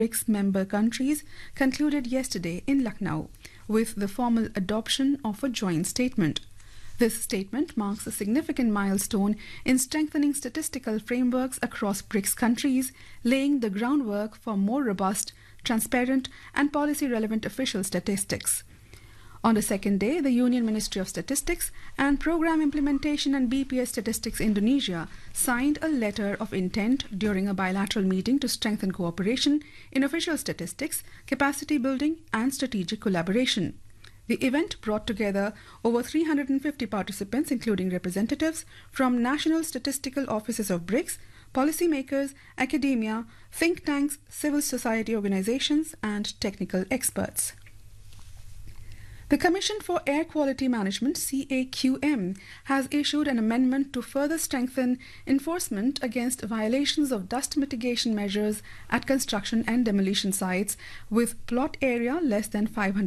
BRICS member countries concluded yesterday in Lucknow, with the formal adoption of a joint statement. This statement marks a significant milestone in strengthening statistical frameworks across BRICS countries, laying the groundwork for more robust, transparent, and policy-relevant official statistics. On the second day, the Union Ministry of Statistics and Program Implementation and BPS Statistics Indonesia signed a letter of intent during a bilateral meeting to strengthen cooperation in official statistics, capacity building, and strategic collaboration. The event brought together over 350 participants, including representatives from national statistical offices of BRICS, policymakers, academia, think tanks, civil society organizations, and technical experts. The Commission for Air Quality Management, CAQM, has issued an amendment to further strengthen enforcement against violations of dust mitigation measures at construction and demolition sites with plot area less than 500